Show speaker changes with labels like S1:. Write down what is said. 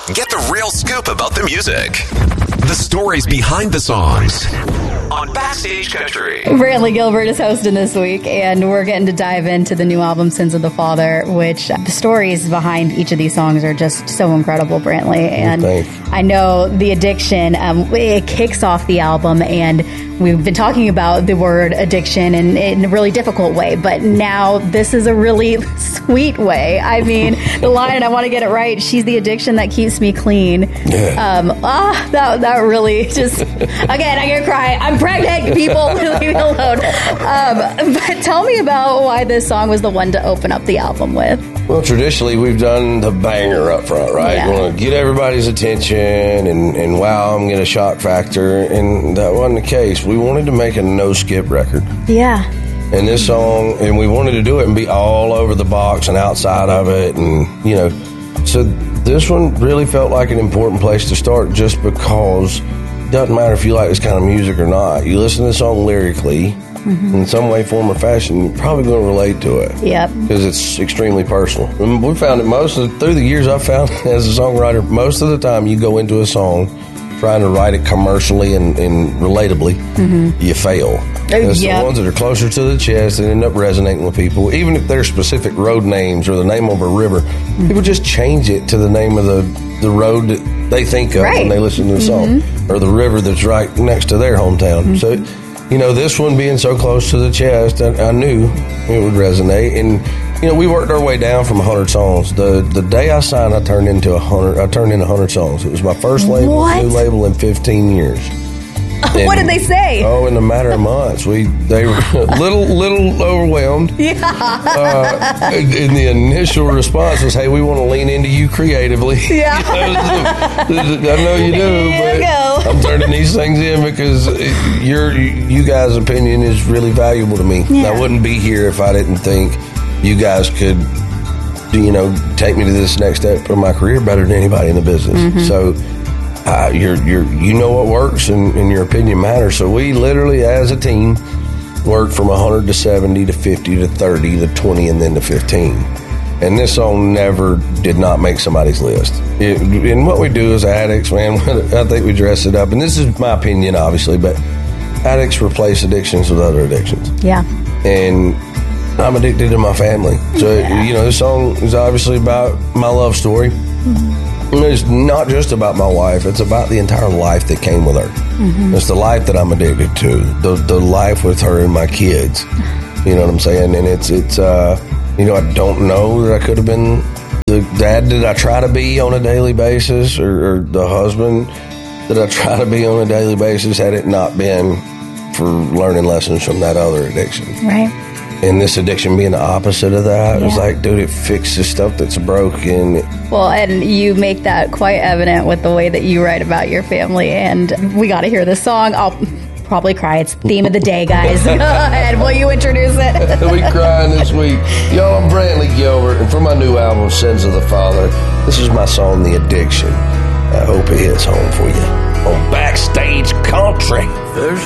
S1: Get the real scoop about the music. The stories behind the songs on Backstage Country.
S2: Brantley Gilbert is hosting this week, and we're getting to dive into the new album, Sins of the Father, which the stories behind each of these songs are just so incredible, Brantley. And I know the addiction, it kicks off the album, and we've been talking about the word addiction in a really difficult way, but now this is a really sweet way. I mean, the line, I want to get it right, she's the addiction that keeps me clean. Yeah. That really just, again, I'm going to cry. I'm pregnant, people, leave me alone. But tell me about why this song was the one to open up the album with.
S3: Well, traditionally, we've done the banger up front, right?
S2: Yeah.
S3: We want to get everybody's attention and wow, I'm getting a shock factor. And that wasn't the case. We wanted to make a no-skip record.
S2: Yeah.
S3: And this song, and we wanted to do it and be all over the box and outside of it. And, you know, so this one really felt like an important place to start just because it doesn't matter if you like this kind of music or not. You listen to the song lyrically, in some way, form, or fashion, you're probably going to relate to it.
S2: Yep.
S3: Because it's extremely personal. And we found it through the years I've found as a songwriter, most of the time you go into a song trying to write it commercially and relatably, you fail. It's the ones that are closer to the chest that end up resonating with people. Even if they're specific road names or the name of a river, people just change it to the name of the road that they think of when they listen to the song, or the river that's right next to their hometown. So, you know, this one being so close to the chest, I knew it would resonate. And, you know, we worked our way down from 100 songs. The day I signed, I turned in 100 songs. It was my first new label in 15 years. And,
S2: what did they say?
S3: Oh, in a matter of months, they were a little overwhelmed.
S2: Yeah.
S3: And the initial response was, "Hey, we want to lean into you creatively."
S2: Yeah.
S3: I know you do,
S2: Here
S3: but I'm turning these things in because you guys' opinion is really valuable to me.
S2: Yeah.
S3: I wouldn't be here if I didn't think you guys could, you know, take me to this next step of my career better than anybody in the business. So. You know what works, and your opinion matters. So we literally, as a team, worked from 100 to 70 to 50 to 30 to 20 and then to 15. And this song never did not make somebody's list. And what we do as addicts, man, I think we dress it up. And this is my opinion, obviously, but addicts replace addictions with other addictions. Yeah. And I'm addicted to my family. So, you know, this song is obviously about my love story. It's not just about my wife. It's about the entire life that came with her. It's the life that I'm addicted to. The life with her and my kids. You know what I'm saying? And it's you know, I don't know that I could have been the dad that I try to be on a daily basis, or the husband that I try to be on a daily basis, had it not been for learning lessons from that other addiction.
S2: Right.
S3: And this addiction being the opposite of that, it was like, dude, it fixes stuff that's broken.
S2: Well, and you make that quite evident with the way that you write about your family. And we got to hear this song. I'll probably cry. It's theme of the day, guys. Go ahead. Will you introduce it?
S3: We crying this week. Y'all, I'm Brantley Gilbert, and for my new album, Sins of the Father, this is my song, The Addiction. I hope it hits home for you on Backstage Country.
S4: There's